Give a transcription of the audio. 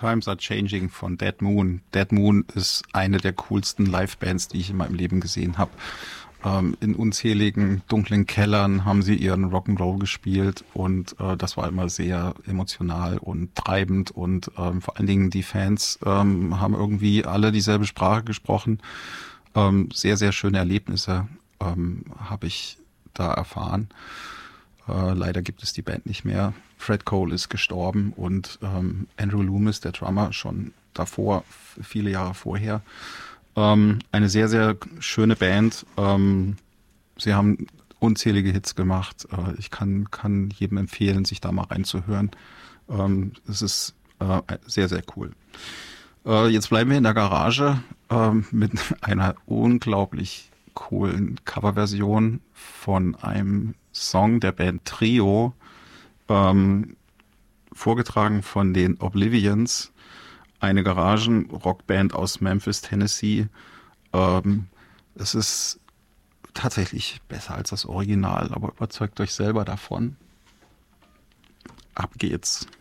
Times Are Changing von Dead Moon. Dead Moon ist eine der coolsten Livebands, die ich in meinem Leben gesehen habe. In unzähligen dunklen Kellern haben sie ihren Rock'n'Roll gespielt und das war immer sehr emotional und treibend und vor allen Dingen die Fans haben irgendwie alle dieselbe Sprache gesprochen. Sehr, sehr schöne Erlebnisse habe ich da erfahren. Leider gibt es die Band nicht mehr. Fred Cole ist gestorben und Andrew Loomis, der Drummer, schon davor, viele Jahre vorher. Eine sehr, sehr schöne Band. Sie haben unzählige Hits gemacht. Ich kann jedem empfehlen, sich da mal reinzuhören. Es ist sehr, sehr cool. Jetzt bleiben wir in der Garage mit einer unglaublich coolen Coverversion von einem Song der Band Trio, vorgetragen von den Oblivions, eine Garagen-Rockband aus Memphis, Tennessee. Es ist tatsächlich besser als das Original, aber überzeugt euch selber davon. Ab geht's.